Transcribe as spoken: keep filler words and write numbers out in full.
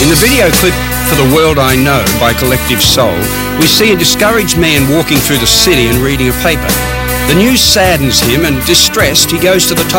In the video clip for The World I Know by Collective Soul, we see a discouraged man walking through the city and reading a paper. The news saddens him, and distressed, he goes to the top